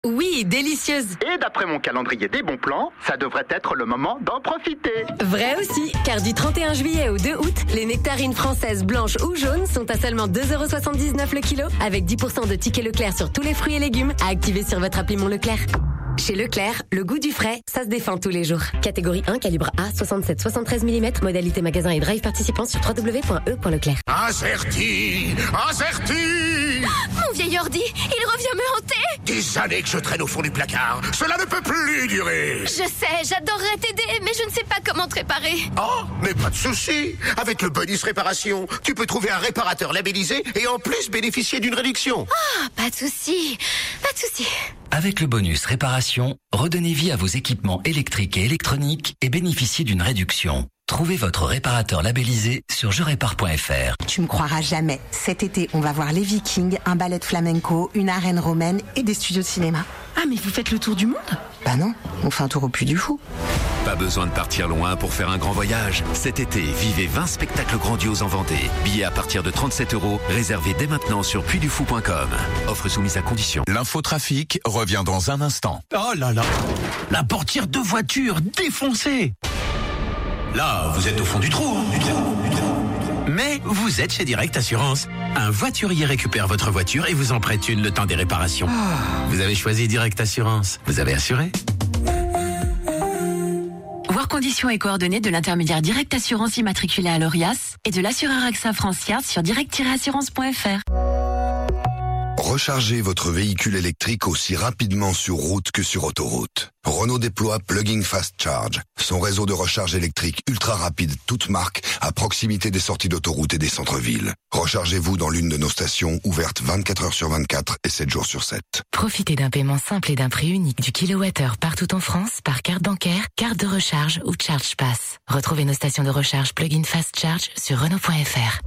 Oui, délicieuse. Et d'après mon calendrier des bons plans, ça devrait être le moment d'en profiter. Vrai aussi, car du 31 juillet au 2 août, les nectarines françaises blanches ou jaunes sont à seulement 2,79€ le kilo, avec 10% de tickets Leclerc sur tous les fruits et légumes à activer sur votre appli Mon Leclerc. Chez Leclerc, le goût du frais, ça se défend tous les jours. Catégorie 1, calibre A, 67-73 mm, modalité magasin et drive participant sur www.e.leclerc. Incerti. Mon vieil ordi, il revient me hanter. Des années que je traîne au fond du placard. Cela ne peut plus durer. Je sais, j'adorerais t'aider, mais je ne sais pas comment te réparer. Oh, mais pas de souci. Avec le bonus réparation, tu peux trouver un réparateur labellisé et en plus bénéficier d'une réduction. Ah, pas de souci. Avec le bonus réparation, redonnez vie à vos équipements électriques et électroniques et bénéficiez d'une réduction. Trouvez votre réparateur labellisé sur jerépare.fr. Tu me croiras jamais. Cet été, on va voir les Vikings, un ballet de flamenco, une arène romaine et des studios de cinéma. Ah, mais vous faites le tour du monde ? Bah non, on fait un tour au Puy du Fou. Pas besoin de partir loin pour faire un grand voyage. Cet été, vivez 20 spectacles grandioses en Vendée. Billets à partir de 37€, réservés dès maintenant sur puydufou.com. Offre soumise à condition. L'infotrafic revient dans un instant. Oh là là, la portière de voiture défoncée. Là, vous êtes au fond du trou, Mais vous êtes chez Direct Assurance. Un voiturier récupère votre voiture et vous en prête une le temps des réparations. Vous avez choisi Direct Assurance. Vous avez assuré. Voir conditions et coordonnées de l'intermédiaire Direct Assurance immatriculé à l'ORIAS et de l'assureur AXA France Yard sur direct-assurance.fr. Rechargez votre véhicule électrique aussi rapidement sur route que sur autoroute. Renault déploie Plug-in Fast Charge, son réseau de recharge électrique ultra rapide, toute marque, à proximité des sorties d'autoroute et des centres-villes. Rechargez-vous dans l'une de nos stations, ouvertes 24h/24 et 7 jours sur 7. Profitez d'un paiement simple et d'un prix unique du kilowattheure partout en France par carte bancaire, carte de recharge ou Charge Pass. Retrouvez nos stations de recharge Plug-in Fast Charge sur Renault.fr.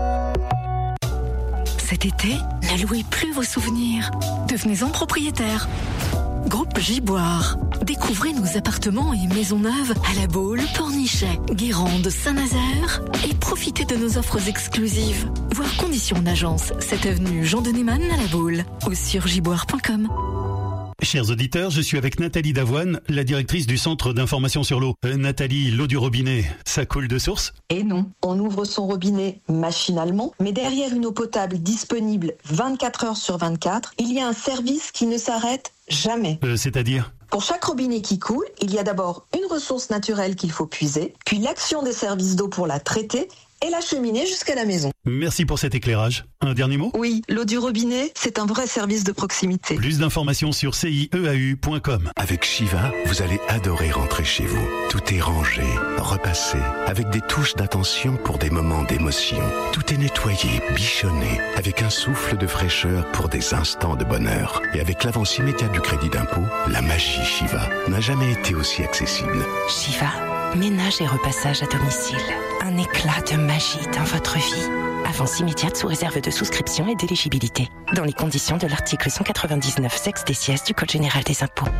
Cet été, ne louez plus vos souvenirs. Devenez-en propriétaire. Groupe Giboire. Découvrez nos appartements et maisons neuves à La Baule, Pornichet, Guérande, Saint-Nazaire et profitez de nos offres exclusives. Voir conditions d'agence, 7 avenue Jean de Neyman à La Baule ou sur giboire.com. Chers auditeurs, je suis avec Nathalie Davoine, la directrice du Centre d'information sur l'eau. Nathalie, l'eau du robinet, ça coule de source ? Et non, on ouvre son robinet machinalement, mais derrière une eau potable disponible 24h/24, il y a un service qui ne s'arrête jamais. C'est-à-dire ? Pour chaque robinet qui coule, il y a d'abord une ressource naturelle qu'il faut puiser, puis l'action des services d'eau pour la traiter et l'acheminer jusqu'à la maison. Merci pour cet éclairage. Un dernier mot ? Oui, l'eau du robinet, c'est un vrai service de proximité. Plus d'informations sur CIEAU.com. Avec Shiva, vous allez adorer rentrer chez vous. Tout est rangé, repassé, avec des touches d'attention pour des moments d'émotion. Tout est nettoyé, bichonné, avec un souffle de fraîcheur pour des instants de bonheur. Et avec l'avance immédiate du crédit d'impôt, la magie Shiva n'a jamais été aussi accessible. Shiva, ménage et repassage à domicile. Un éclat de magie dans votre vie. Avance immédiate sous réserve de souscription et d'éligibilité. Dans les conditions de l'article 199 sexe des sièges du Code général des impôts.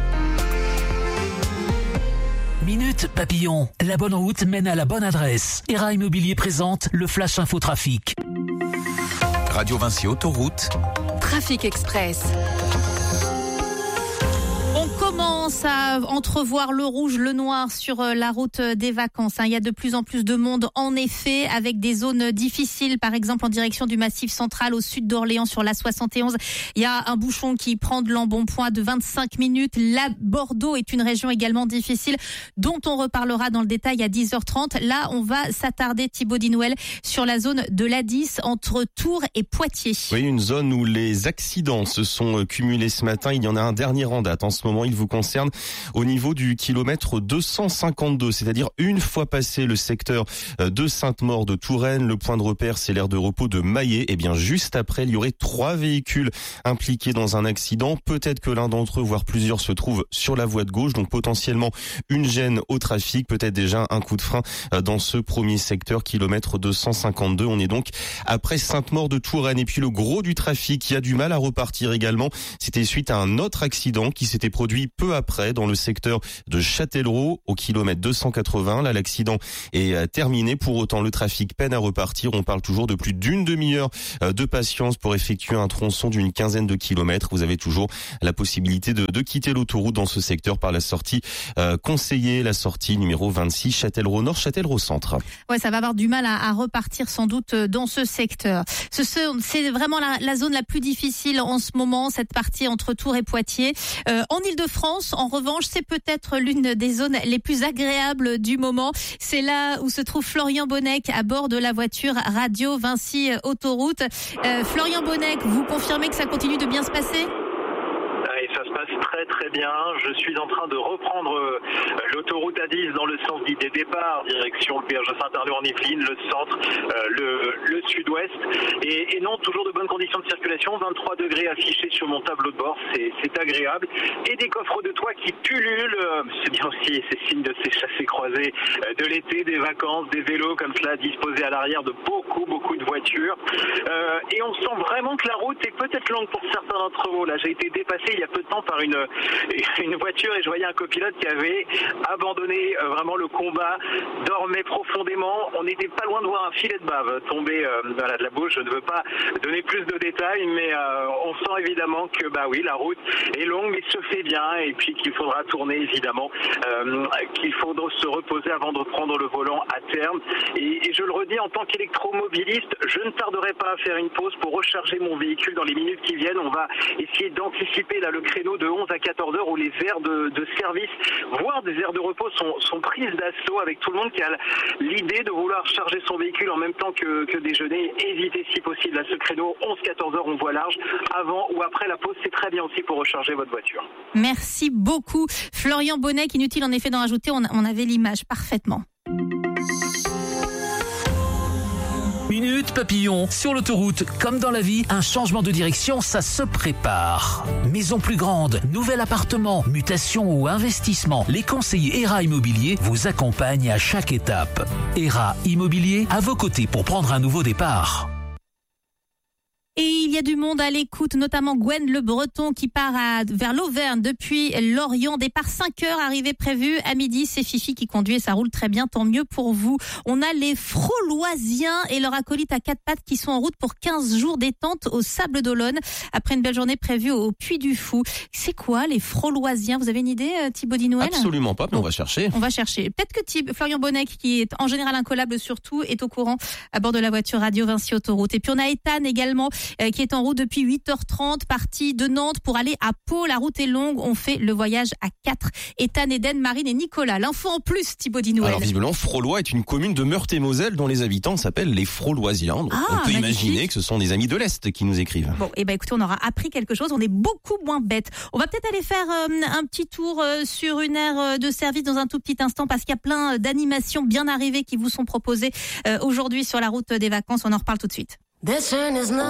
Minute Papillon. La bonne route mène à la bonne adresse. ERA Immobilier présente le Flash Infotrafic. Radio Vinci Autoroute. Trafic Express. On commence à entrevoir le rouge, le noir sur la route des vacances. Il y a de plus en plus de monde, en effet, avec des zones difficiles. Par exemple, en direction du Massif central, au sud d'Orléans, sur la 71. Il y a un bouchon qui prend de l'embonpoint de 25 minutes. La Bordeaux est une région également difficile, dont on reparlera dans le détail à 10h30. Là, on va s'attarder, Thibaut Dinouel, sur la zone de l'A10, entre Tours et Poitiers. Oui, une zone où les accidents se sont cumulés ce matin. Il y en a un dernier en date. En ce moment, il vous concerne au niveau du kilomètre 252, c'est-à-dire une fois passé le secteur de Sainte-Maure de Touraine, le point de repère c'est l'aire de repos de Maillet, et bien juste après il y aurait 3 véhicules impliqués dans un accident, peut-être que l'un d'entre eux, voire plusieurs, se trouve sur la voie de gauche, donc potentiellement une gêne au trafic, peut-être déjà un coup de frein dans ce premier secteur, kilomètre 252, on est donc après Sainte-Maure de Touraine. Et puis le gros du trafic qui a du mal à repartir également, c'était suite à un autre accident qui s'était produit peu après près, dans le secteur de Châtellerault, au kilomètre 280. Là, l'accident est terminé. Pour autant, le trafic peine à repartir. On parle toujours de plus d'une demi-heure de patience pour effectuer un tronçon d'une quinzaine de kilomètres. Vous avez toujours la possibilité de quitter l'autoroute dans ce secteur par la sortie conseillée, la sortie numéro 26, Châtellerault Nord, Châtellerault Centre. Ouais, ça va avoir du mal à repartir sans doute dans ce secteur. C'est vraiment la zone la plus difficile en ce moment, cette partie entre Tours et Poitiers. En Ile-de-France, en revanche, c'est peut-être l'une des zones les plus agréables du moment. C'est là où se trouve Florian Bonnec à bord de la voiture Radio Vinci Autoroute. Florian Bonnec, vous confirmez que ça continue de bien se passer ? Et ça se passe très très bien. Je suis en train de reprendre l'autoroute A10 dans le sens des départs, direction le péage de Saint-Arleux-en-Yvelines, le centre, le sud-ouest. Et non, toujours de bonnes conditions de circulation, 23 degrés affichés sur mon tableau de bord, c'est agréable. Et des coffres de toit qui pullulent, c'est bien aussi, c'est signe de ces chassés croisés de l'été, des vacances, des vélos comme cela disposés à l'arrière de beaucoup de voitures. Et on sent vraiment que la route est peut-être longue pour certains d'entre vous. Là, j'ai été dépassé il y a peu de temps par une voiture et je voyais un copilote qui avait abandonné vraiment le combat, dormait profondément. On n'était pas loin de voir un filet de bave tomber de la bouche. Je ne veux pas donner plus de détails, mais on sent évidemment que oui, la route est longue mais se fait bien et puis qu'il faudra tourner évidemment, qu'il faudra se reposer avant de prendre le volant à terme. Et je le redis, en tant qu'électromobiliste, je ne tarderai pas à faire une pause pour recharger mon véhicule dans les minutes qui viennent. On va essayer d'anticiper là le créneau de 11 à 14 heures où les aires de service, voire des aires de repos sont prises d'assaut avec tout le monde qui a l'idée de vouloir charger son véhicule en même temps que déjeuner. Évitez si possible à ce créneau 11-14 heures, on voit large. Avant ou après la pause, c'est très bien aussi pour recharger votre voiture. Merci beaucoup Florian Bonnec. Inutile en effet d'en rajouter, on avait l'image parfaitement. Minute Papillon. Sur l'autoroute, comme dans la vie, un changement de direction, ça se prépare. Maison plus grande, nouvel appartement, mutation ou investissement, les conseillers ERA Immobilier vous accompagnent à chaque étape. ERA Immobilier, à vos côtés pour prendre un nouveau départ. Et il y a du monde à l'écoute, notamment Gwen Le Breton qui part vers l'Auvergne depuis Lorient. Départ 5 heures, arrivée prévue à midi. C'est Fifi qui conduit et ça roule très bien, tant mieux pour vous. On a les Froloisiens et leur acolyte à 4 pattes qui sont en route pour 15 jours détente au Sable d'Olonne après une belle journée prévue au Puy du Fou. C'est quoi les Froloisiens ? Vous avez une idée, Thibaut Dinouel ? Absolument pas, mais on va chercher. On va chercher. Peut-être que Florian Bonnec, qui est en général incollable surtout, est au courant à bord de la voiture Radio Vinci Autoroute. Et puis on a Ethan également, qui est en route depuis 8h30, parti de Nantes pour aller à Pau. La route est longue, on fait le voyage à 4. Ethan, Eden, Marine et Nicolas. L'info en plus, Thibaut Dinouel. Alors visiblement, Frolois est une commune de Meurthe-et-Moselle dont les habitants s'appellent les Froloisiens. Donc, on peut imaginer que ce sont des amis de l'Est qui nous écrivent. Bon, écoutez, on aura appris quelque chose, on est beaucoup moins bêtes. On va peut-être aller faire un petit tour sur une aire de service dans un tout petit instant parce qu'il y a plein d'animations bien arrivées qui vous sont proposées aujourd'hui sur la route des vacances. On en reparle tout de suite.